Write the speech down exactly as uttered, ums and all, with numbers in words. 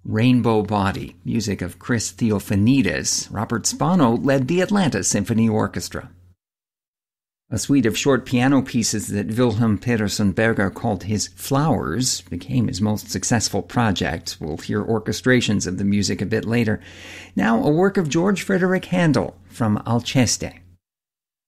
Rainbow Body, music of Chris Theophanides. Robert Spano led the Atlanta Symphony Orchestra. A suite of short piano pieces that Wilhelm Peterson Berger called his Flowers became his most successful project. We'll hear orchestrations of the music a bit later. Now, a work of George Frederick Handel from Alceste.